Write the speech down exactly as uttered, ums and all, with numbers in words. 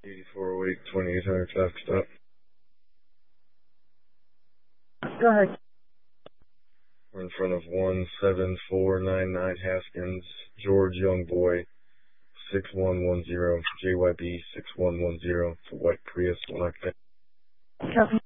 eighty-four oh eight, twenty-eight hundred traffic stop. Go ahead. We're in front of one seven four nine nine Haskins, George Youngboy, six one one zero, J Y B six one one zero, it's a white Prius, black. Copy.